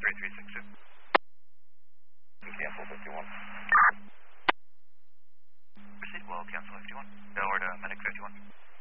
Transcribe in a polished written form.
3362. Cancel 51. Proceed well, cancel 51. Downward, medic 51.